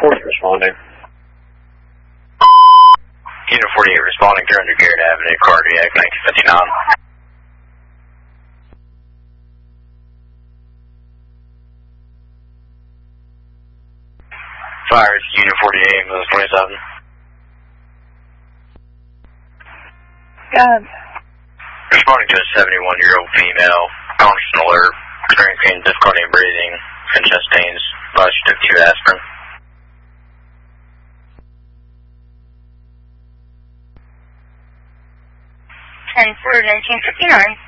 48 responding. Unit 48 responding 300 Garrett Avenue, cardiac, 1959. Fires, Unit 48, ambulance 27. God. Responding to a 71-year-old female, conscious alert, experiencing difficulty in breathing and chest pains. She took 2 aspirin. 10 for 1959.